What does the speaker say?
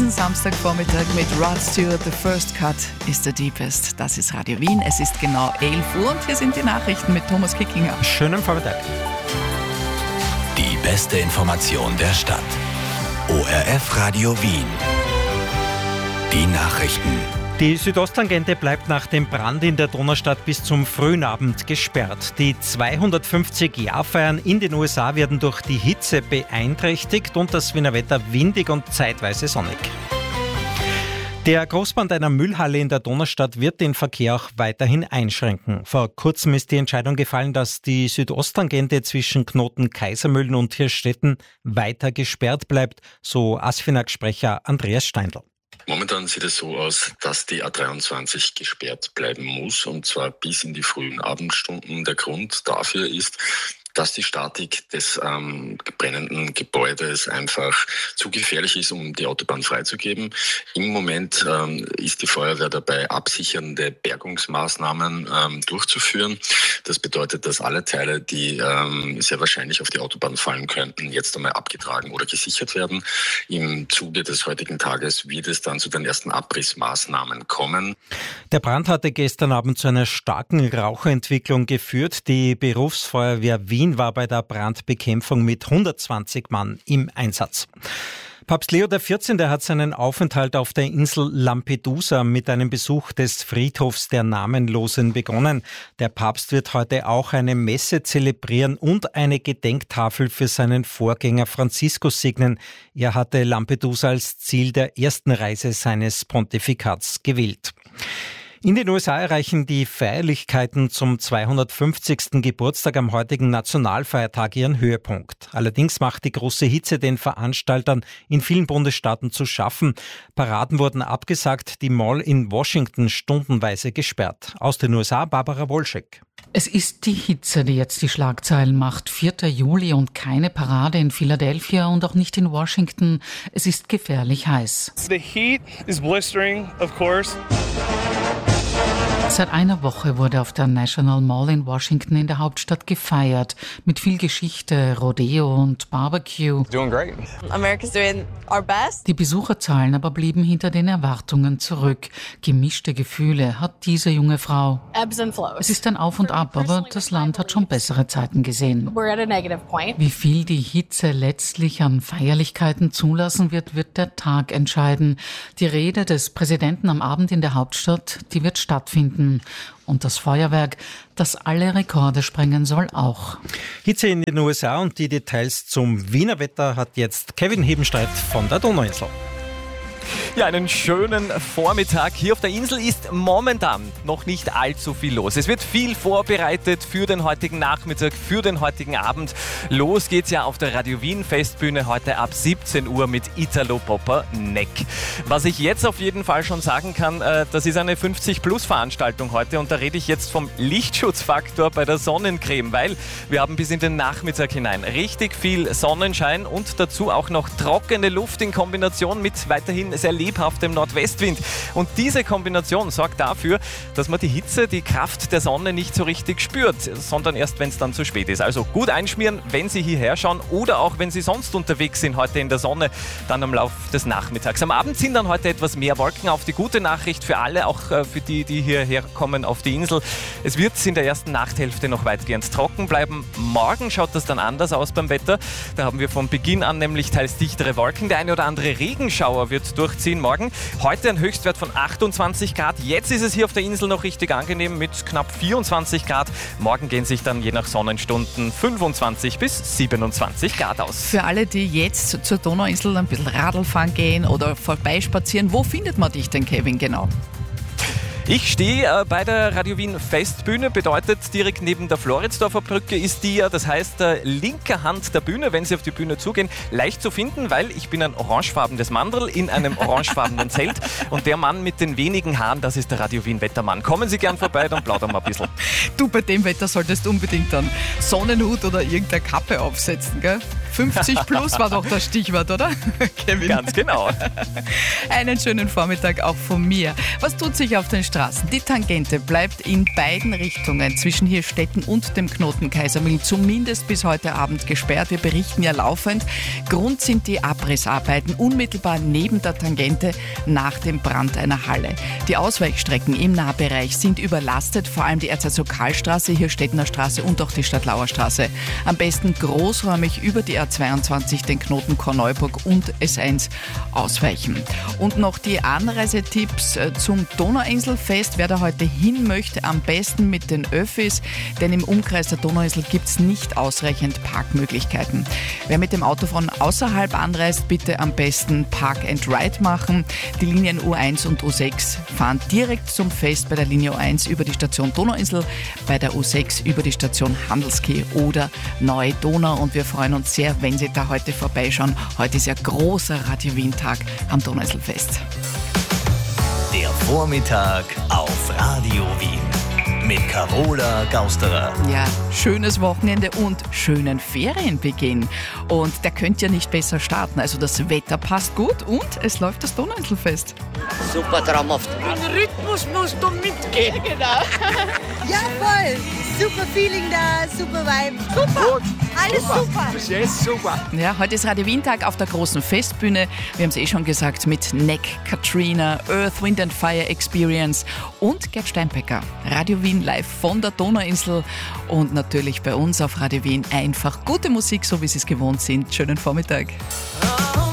diesen Samstagvormittag mit Rod Stewart. The First Cut is the Deepest. Das ist Radio Wien. Es ist genau 11 Uhr und hier sind die Nachrichten mit Thomas Kickinger. Schönen Vormittag. Die beste Information der Stadt. ORF Radio Wien. Die Nachrichten. Die Südosttangente bleibt nach dem Brand in der Donaustadt bis zum frühen Abend gesperrt. Die 250-Jahr-Feiern in den USA werden durch die Hitze beeinträchtigt und das Wiener Wetter windig und zeitweise sonnig. Der Großbrand einer Müllhalle in der Donaustadt wird den Verkehr auch weiterhin einschränken. Vor kurzem ist die Entscheidung gefallen, dass die Südosttangente zwischen Knoten Kaisermühlen und Hirschstetten weiter gesperrt bleibt, so ASFINAG-Sprecher Andreas Steindl. Momentan sieht es so aus, dass die A23 gesperrt bleiben muss, und zwar bis in die frühen Abendstunden. Der Grund dafür ist, dass die Statik des brennenden Gebäudes einfach zu gefährlich ist, um die Autobahn freizugeben. Im Moment ist die Feuerwehr dabei, absichernde Bergungsmaßnahmen durchzuführen. Das bedeutet, dass alle Teile, die sehr wahrscheinlich auf die Autobahn fallen könnten, jetzt einmal abgetragen oder gesichert werden. Im Zuge des heutigen Tages wird es dann zu den ersten Abrissmaßnahmen kommen. Der Brand hatte gestern Abend zu einer starken Rauchentwicklung geführt. Die Berufsfeuerwehr Wien war bei der Brandbekämpfung mit 120 Mann im Einsatz. Papst Leo XIV. Hat seinen Aufenthalt auf der Insel Lampedusa mit einem Besuch des Friedhofs der Namenlosen begonnen. Der Papst wird heute auch eine Messe zelebrieren und eine Gedenktafel für seinen Vorgänger Franziskus segnen. Er hatte Lampedusa als Ziel der ersten Reise seines Pontifikats gewählt. In den USA erreichen die Feierlichkeiten zum 250. Geburtstag am heutigen Nationalfeiertag ihren Höhepunkt. Allerdings macht die große Hitze den Veranstaltern in vielen Bundesstaaten zu schaffen. Paraden wurden abgesagt, die Mall in Washington stundenweise gesperrt. Aus den USA Barbara Wolschek. Es ist die Hitze, die jetzt die Schlagzeilen macht. 4. Juli und keine Parade in Philadelphia und auch nicht in Washington. Es ist gefährlich heiß. The heat is blistering, of course. Seit einer Woche wurde auf der National Mall in Washington in der Hauptstadt gefeiert. Mit viel Geschichte, Rodeo und Barbecue. Doing great. America's doing our best. Die Besucherzahlen aber blieben hinter den Erwartungen zurück. Gemischte Gefühle hat diese junge Frau. Ebbs and flows. Es ist ein Auf und Ab, aber das Land hat schon bessere Zeiten gesehen. We're at a negative point. Wie viel die Hitze letztlich an Feierlichkeiten zulassen wird, wird der Tag entscheiden. Die Rede des Präsidenten am Abend in der Hauptstadt, die wird stattfinden. Und das Feuerwerk, das alle Rekorde sprengen soll, auch. Hitze in den USA und die Details zum Wiener Wetter hat jetzt Kevin Hebenstreit von der Donauinsel. Ja, einen schönen Vormittag. Hier auf der Insel ist momentan noch nicht allzu viel los. Es wird viel vorbereitet für den heutigen Nachmittag, für den heutigen Abend. Los geht's ja auf der Radio Wien Festbühne heute ab 17 Uhr mit Italo Popper Neck. Was ich jetzt auf jeden Fall schon sagen kann, das ist eine 50-Plus-Veranstaltung heute und da rede ich jetzt vom Lichtschutzfaktor bei der Sonnencreme, weil wir haben bis in den Nachmittag hinein richtig viel Sonnenschein und dazu auch noch trockene Luft in Kombination mit weiterhin sehr lebhaftem Nordwestwind. Und diese Kombination sorgt dafür, dass man die Hitze, die Kraft der Sonne nicht so richtig spürt, sondern erst, wenn es dann zu spät ist. Also gut einschmieren, wenn Sie hierher schauen oder auch, wenn Sie sonst unterwegs sind heute in der Sonne, dann am Lauf des Nachmittags. Am Abend sind dann heute etwas mehr Wolken auf. Die gute Nachricht für alle, auch für die, die hierher kommen auf die Insel. Es wird in der ersten Nachthälfte noch weitgehend trocken bleiben. Morgen schaut das dann anders aus beim Wetter. Da haben wir von Beginn an nämlich teils dichtere Wolken. Der eine oder andere Regenschauer wird durchziehen morgen. Heute ein Höchstwert von 28 Grad. Jetzt ist es hier auf der Insel noch richtig angenehm mit knapp 24 Grad. Morgen gehen sich dann je nach Sonnenstunden 25 bis 27 Grad aus. Für alle, die jetzt zur Donauinsel ein bisschen Radl fahren gehen oder vorbeispazieren, wo findet man dich denn, Kevin, genau? Ich stehe bei der Radio Wien Festbühne, bedeutet direkt neben der Floridsdorfer Brücke ist die ja, das heißt linker Hand der Bühne, wenn Sie auf die Bühne zugehen, leicht zu finden, weil ich bin ein orangefarbenes Mandrl in einem orangefarbenen Zelt und der Mann mit den wenigen Haaren, das ist der Radio Wien Wettermann. Kommen Sie gern vorbei, dann plaudern wir ein bisschen. Du, bei dem Wetter solltest du unbedingt dann Sonnenhut oder irgendeine Kappe aufsetzen, gell? 50 plus war doch das Stichwort, oder? Kevin. Ganz genau. Einen schönen Vormittag auch von mir. Was tut sich auf den Straßen? Die Tangente bleibt in beiden Richtungen zwischen Hirstetten und dem Knoten Kaisermühl zumindest bis heute Abend gesperrt. Wir berichten ja laufend. Grund sind die Abrissarbeiten unmittelbar neben der Tangente nach dem Brand einer Halle. Die Ausweichstrecken im Nahbereich sind überlastet, vor allem die Erzherzog-Karl-Straße, Hirstedtener Straße und auch die Stadtlauer Straße. Am besten großräumig über die A22 den Knoten Korneuburg und S1 ausweichen. Und noch die Anreisetipps zum Donauinselfest. Wer da heute hin möchte, am besten mit den Öffis, denn im Umkreis der Donauinsel gibt es nicht ausreichend Parkmöglichkeiten. Wer mit dem Auto von außerhalb anreist, bitte am besten Park and Ride machen. Die Linien U1 und U6 fahren direkt zum Fest, bei der Linie U1 über die Station Donauinsel, bei der U6 über die Station Handelskeh oder Neue Donau. Und wir freuen uns sehr, wenn Sie da heute vorbeischauen. Heute ist ja großer Radio Wien-Tag am Donauinselfest. Der Vormittag auf Radio Wien mit Carola Gausterer. Ja, schönes Wochenende und schönen Ferienbeginn. Und der könnte ja nicht besser starten. Also das Wetter passt gut und es läuft das Donauinselfest. Super traumhaft. Den Rhythmus musst du mitgehen. Genau. Ja, voll. Super Feeling da, super Vibe. Super. Gut. Alles super. Bis jetzt super. Ja, heute ist Radio Wien-Tag auf der großen Festbühne. Wir haben es schon gesagt, mit Neck, Katrina, Earth, Wind and Fire Experience und Gerd Steinbecker. Radio Wien live von der Donauinsel und natürlich bei uns auf Radio Wien einfach gute Musik, so wie Sie es gewohnt sind. Schönen Vormittag.